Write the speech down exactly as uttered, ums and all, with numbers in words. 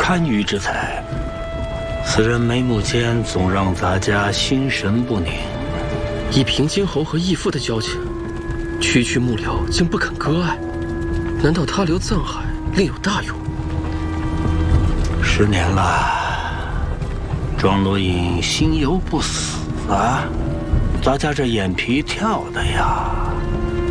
堪舆之才。此人眉目间总让咱家心神不宁。 以平津侯和义父的交情，区区幕僚竟不肯割爱，难道他留藏海另有大用？ 十年了，庄罗隐心有不死啊，咱家这眼皮跳的呀。